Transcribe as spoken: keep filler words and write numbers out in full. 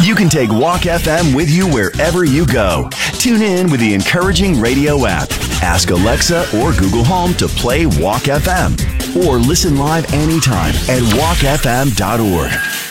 You can take Walk F M with you wherever you go. Tune in with the Encouraging Radio app. Ask Alexa or Google Home to play Walk F M. Or listen live anytime at walk f m dot org.